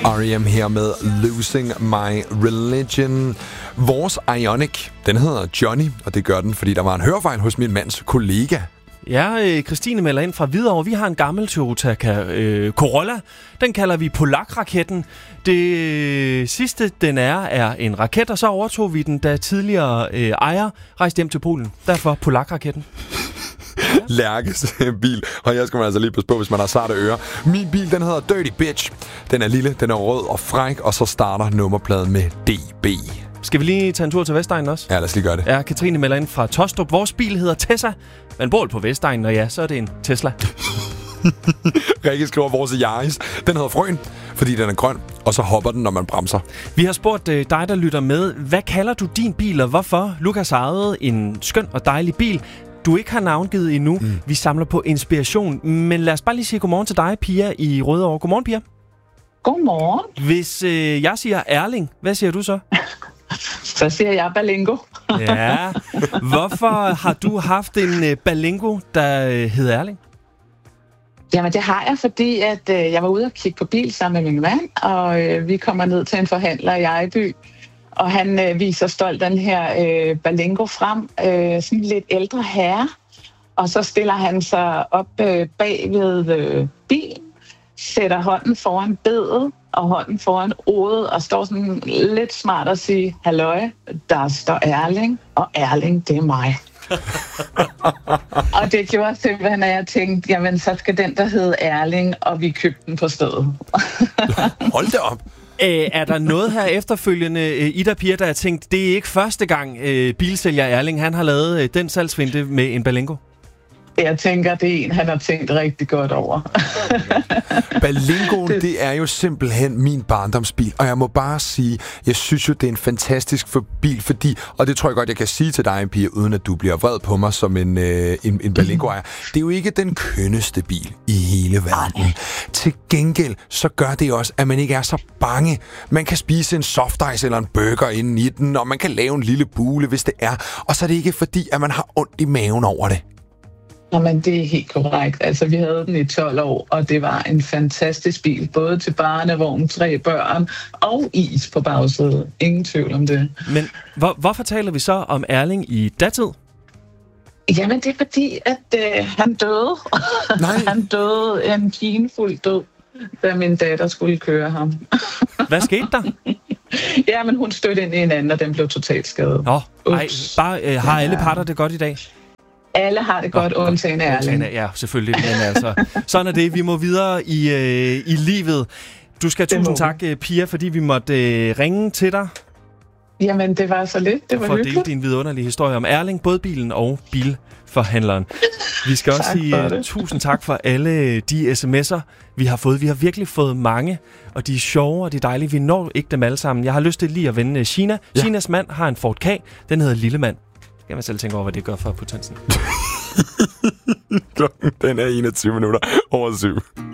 R.E.M. her med Losing My Religion. Vores Ioniq, den hedder Johnny, og det gør den, fordi der var en hørefejl hos min mands kollega. Ja, Christine melder ind fra Hvidovre. Vi har en gammel Toyota Corolla. Den kalder vi Polak-raketten. Det sidste, den er en raket, og så overtog vi den, da tidligere ejer rejste hjem til Polen. Derfor Polak-raketten. Lærkes bil, og jeg skal man altså lige passe på, hvis man har sarte ører. Min bil, den hedder Dirty Bitch. Den er lille, den er rød og fræk, og så starter nummerpladen med DB. Skal vi lige tage en tur til Vestegnen også? Ja, lad os lige gøre det. Ja, Katrine melder ind fra Tostrup. Vores bil hedder Tesla. Man bor på Vestegnen, og ja, så er det en Tesla. Rikke skriver, vores Yaris, den hedder Frøen, fordi den er grøn, og så hopper den, når man bremser. Vi har spurgt dig, der lytter med. Hvad kalder du din bil, og hvorfor? Lukas ejede en skøn og dejlig bil, du ikke har navngivet endnu. Vi samler på inspiration. Men lad os bare lige sige godmorgen til dig, Pia i Rødovre. Godmorgen, Pia. Godmorgen. Hvis jeg siger Erling, hvad siger du så? Så siger jeg Berlingo. Ja. Hvorfor har du haft en Berlingo, der hedder Erling? Jamen, det har jeg, fordi at jeg var ude og kigge på bil sammen med min mand, og vi kommer ned til en forhandler i Ejby, og han viser stolt den her Berlingo frem, sådan en lidt ældre herre, og så stiller han sig op bag ved bilen, sætter hånden foran bedet og hånden foran rodet og står sådan lidt smart og siger, halløj, der står Erling, og Erling, det er mig. Og det gjorde simpelthen, at jeg tænkte, jamen så skal den, der hedder Erling, og vi købte den på stedet. Hold da op. Er der noget her efterfølgende, Ida Pia, der har tænkt, det er ikke første gang bilsælger Erling, han har lavet den salgsfinte med en Berlingo? Jeg tænker, det er en, han har tænkt rigtig godt over. Berlingoen, det er jo simpelthen min barndomsbil, og jeg må bare sige, jeg synes jo, det er en fantastisk bil, fordi, og det tror jeg godt, jeg kan sige til dig, Pia, uden at du bliver vred på mig som en Berlingo-ejer. Det er jo ikke den kønneste bil i hele verden. Til gengæld, så gør det også, at man ikke er så bange. Man kan spise en softice eller en burger inden i den, og man kan lave en lille bule, hvis det er. Og så er det ikke fordi, at man har ondt i maven over det. Jamen, det er helt korrekt. Altså, vi havde den i 12 år, og det var en fantastisk bil. Både til barnevogn, 3 børn og is på bagsædet. Ingen tvivl om det. Men hvorfor taler vi så om Erling i datid? Jamen, det er fordi, at han døde. Nej. Han døde en pinefuld død, da min datter skulle køre ham. Hvad skete der? Jamen, hun stødte ind i en anden, og den blev totalt skadet. Nå, har alle parter det godt i dag? Alle har det godt, undtagen Erling. Ja, selvfølgelig. Men altså, sådan er det. Vi må videre i livet. Du skal tusind tak, Pia, fordi vi måtte ringe til dig. Jamen, det var så lidt. Det var for hyggeligt. For at dele din vidunderlige historie om Erling, både bilen og bilforhandleren. Vi skal også sige tusind tak for alle de sms'er, vi har fået. Vi har virkelig fået mange, og de er sjove, og de er dejlige. Vi når ikke dem alle sammen. Jeg har lyst til lige at vende Sheena. Ja. Sheenas mand har en Ford K. Den hedder Lillemand. Jeg kan selv tænke over, hvad det gør for potensen. Den er 21 minutter over 7.